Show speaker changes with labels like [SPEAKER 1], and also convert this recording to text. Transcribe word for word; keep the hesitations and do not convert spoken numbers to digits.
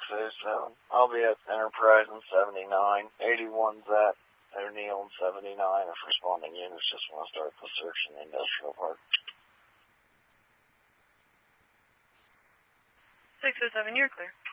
[SPEAKER 1] oh seven. I'll be at Enterprise in seventy-nine. eighty-one's at O'Neill in seventy-nine. If responding units just want to start the search in the industrial park.
[SPEAKER 2] six oh seven, you're clear.